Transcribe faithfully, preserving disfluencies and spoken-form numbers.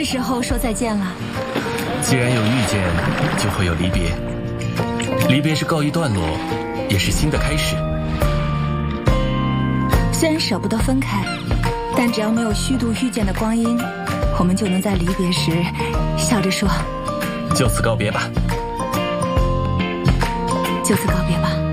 时候说再见了。 既然有遇见，就会有离别。离别是告一段落，也是新的开始。 虽然舍不得分开，但只要没有虚度遇见的光阴，我们就能在离别时笑着说： 就此告别吧。 就此告别吧。